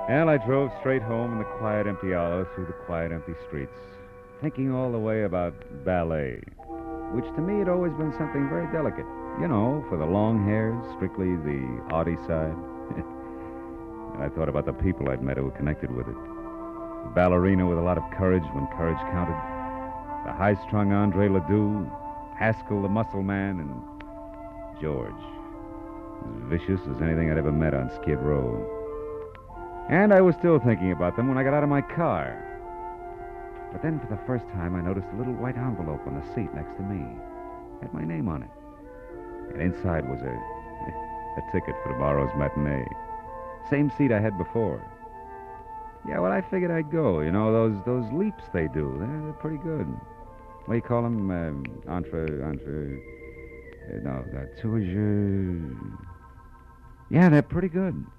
And I drove straight home in the quiet, empty hour through the quiet, empty streets, thinking all the way about ballet, which to me had always been something very delicate. You know, for the long hairs, strictly the arty side. And I thought about the people I'd met who were connected with it. The ballerina with a lot of courage when courage counted. The high-strung Andre Ledoux, Haskell the muscle man, and George, as vicious as anything I'd ever met on Skid Row. And I was still thinking about them when I got out of my car. But then for the first time, I noticed a little white envelope on the seat next to me. It had my name on it. And inside was a ticket for tomorrow's matinee. Same seat I had before. Yeah, well, I figured I'd go. You know, those leaps they do, they're pretty good. What do you call them? Tour. Yeah, they're pretty good.